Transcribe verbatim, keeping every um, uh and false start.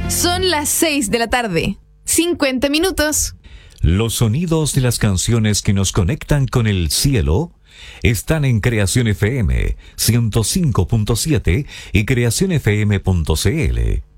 Son las seis de la tarde, cincuenta minutos. Los sonidos de las canciones que nos conectan con el cielo están en Creación F M ciento cinco punto siete y creación f m punto c l.